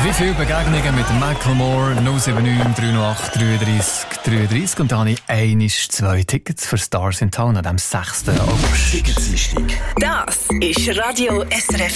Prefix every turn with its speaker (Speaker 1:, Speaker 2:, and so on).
Speaker 1: Wie viele Begegnungen mit Macklemore, 079 308 33 33. Und da habe ich 2 Tickets für Stars in Town an dem 6. August.
Speaker 2: Das ist Radio SRF